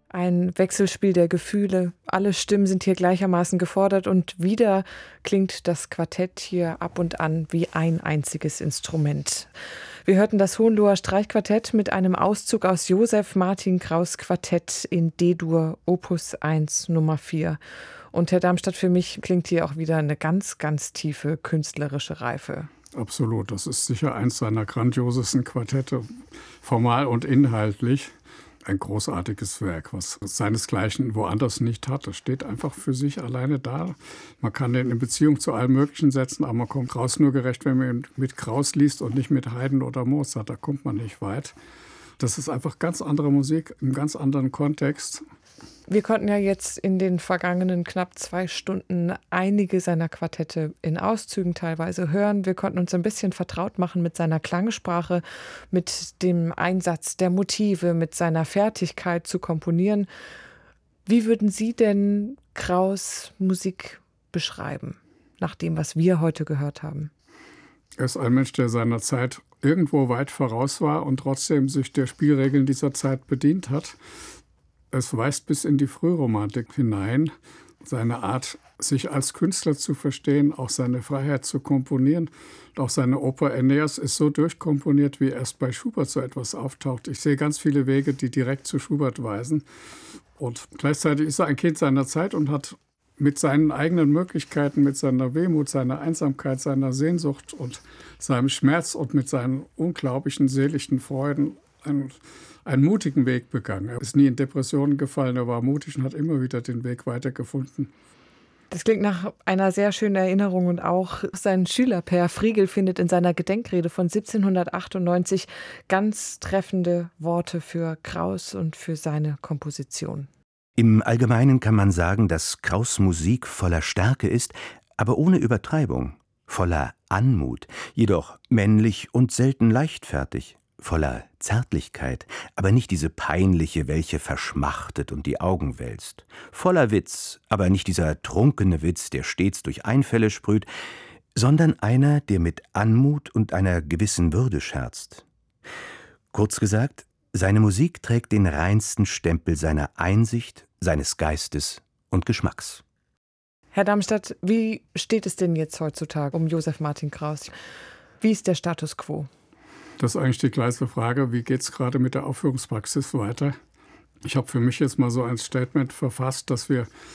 Ein Wechselspiel der Gefühle. Alle Stimmen sind hier gleichermaßen gefordert und wieder klingt das Quartett hier ab und an wie ein einziges Instrument. Wir hörten das Hohenloher Streichquartett mit einem Auszug aus Joseph Martin Kraus' Quartett in D-Dur, Opus 1, Nummer 4. Und Herr Darmstadt, für mich klingt hier auch wieder eine ganz, ganz tiefe künstlerische Reife. Absolut, das ist sicher eins seiner grandiosesten Quartette, formal und inhaltlich. Ein großartiges Werk, was seinesgleichen woanders nicht hat. Das steht einfach für sich alleine da. Man kann den in Beziehung zu allem Möglichen setzen, aber man kommt Kraus nur gerecht, wenn man ihn mit Kraus liest und nicht mit Haydn oder Mozart. Da kommt man nicht weit. Das ist einfach ganz andere Musik, im ganz anderen Kontext. Wir konnten ja jetzt in den vergangenen knapp 2 Stunden einige seiner Quartette in Auszügen teilweise hören. Wir konnten uns ein bisschen vertraut machen mit seiner Klangsprache, mit dem Einsatz der Motive, mit seiner Fertigkeit zu komponieren. Wie würden Sie denn Kraus' Musik beschreiben, nach dem, was wir heute gehört haben? Er ist ein Mensch, der seiner Zeit irgendwo weit voraus war und trotzdem sich der Spielregeln dieser Zeit bedient hat. Es weist bis in die Frühromantik hinein, seine Art, sich als Künstler zu verstehen, auch seine Freiheit zu komponieren. Und auch seine Oper Aeneas ist so durchkomponiert, wie erst bei Schubert so etwas auftaucht. Ich sehe ganz viele Wege, die direkt zu Schubert weisen. Und gleichzeitig ist er ein Kind seiner Zeit und hat mit seinen eigenen Möglichkeiten, mit seiner Wehmut, seiner Einsamkeit, seiner Sehnsucht und seinem Schmerz und mit seinen unglaublichen seelischen Freuden einen mutigen Weg begangen. Er ist nie in Depressionen gefallen, er war mutig und hat immer wieder den Weg weitergefunden. Das klingt nach einer sehr schönen Erinnerung und auch sein Schüler Per Frigel findet in seiner Gedenkrede von 1798 ganz treffende Worte für Kraus und für seine Komposition. Im Allgemeinen kann man sagen, dass Kraus' Musik voller Stärke ist, aber ohne Übertreibung, voller Anmut, jedoch männlich und selten leichtfertig. Voller Zärtlichkeit, aber nicht diese peinliche, welche verschmachtet und die Augen wälzt. Voller Witz, aber nicht dieser trunkene Witz, der stets durch Einfälle sprüht, sondern einer, der mit Anmut und einer gewissen Würde scherzt. Kurz gesagt, seine Musik trägt den reinsten Stempel seiner Einsicht, seines Geistes und Geschmacks. Herr Darmstadt, wie steht es denn jetzt heutzutage um Joseph Martin Kraus? Wie ist der Status quo? Das ist eigentlich die gleiche Frage, wie geht es gerade mit der Aufführungspraxis weiter? Ich habe für mich jetzt mal so ein Statement verfasst, dass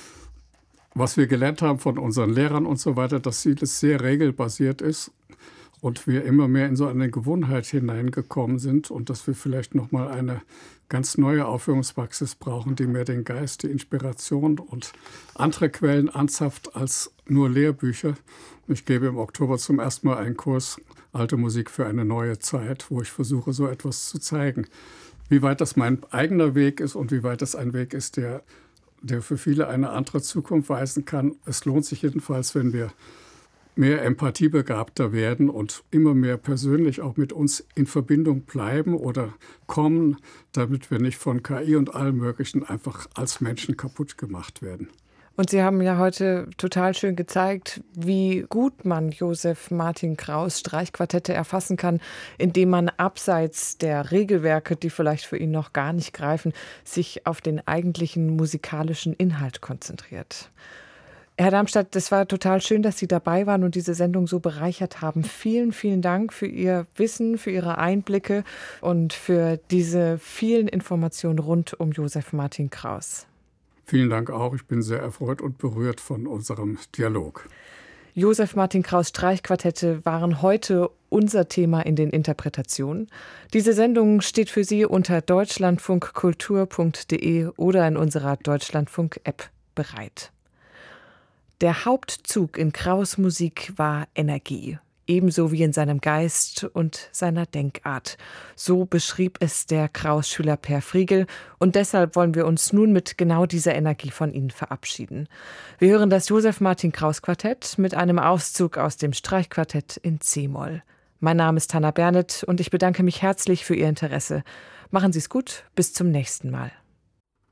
was wir gelernt haben von unseren Lehrern und so weiter, dass vieles sehr regelbasiert ist und wir immer mehr in so eine Gewohnheit hineingekommen sind und dass wir vielleicht nochmal eine ganz neue Aufführungspraxis brauchen, die mehr den Geist, die Inspiration und andere Quellen anzapft als nur Lehrbücher. Ich gebe im Oktober zum ersten Mal einen Kurs Alte Musik für eine neue Zeit, wo ich versuche, so etwas zu zeigen. Wie weit das mein eigener Weg ist und wie weit das ein Weg ist, der für viele eine andere Zukunft weisen kann. Es lohnt sich jedenfalls, wenn wir mehr empathiebegabter werden und immer mehr persönlich auch mit uns in Verbindung bleiben oder kommen, damit wir nicht von KI und allem Möglichen einfach als Menschen kaputt gemacht werden. Und Sie haben ja heute total schön gezeigt, wie gut man Joseph Martin Kraus' Streichquartette erfassen kann, indem man abseits der Regelwerke, die vielleicht für ihn noch gar nicht greifen, sich auf den eigentlichen musikalischen Inhalt konzentriert. Herr Darmstadt, das war total schön, dass Sie dabei waren und diese Sendung so bereichert haben. Vielen, vielen Dank für Ihr Wissen, für Ihre Einblicke und für diese vielen Informationen rund um Joseph Martin Kraus. Vielen Dank auch. Ich bin sehr erfreut und berührt von unserem Dialog. Joseph Martin Kraus' Streichquartette waren heute unser Thema in den Interpretationen. Diese Sendung steht für Sie unter deutschlandfunkkultur.de oder in unserer Deutschlandfunk-App bereit. Der Hauptzug in Kraus' Musik war Energie. Ebenso wie in seinem Geist und seiner Denkart. So beschrieb es der Kraus-Schüler Per Frigel und deshalb wollen wir uns nun mit genau dieser Energie von Ihnen verabschieden. Wir hören das Joseph Martin Kraus Quartett mit einem Auszug aus dem Streichquartett in C-Moll. Mein Name ist Hanna Bernet und ich bedanke mich herzlich für Ihr Interesse. Machen Sie es gut, bis zum nächsten Mal.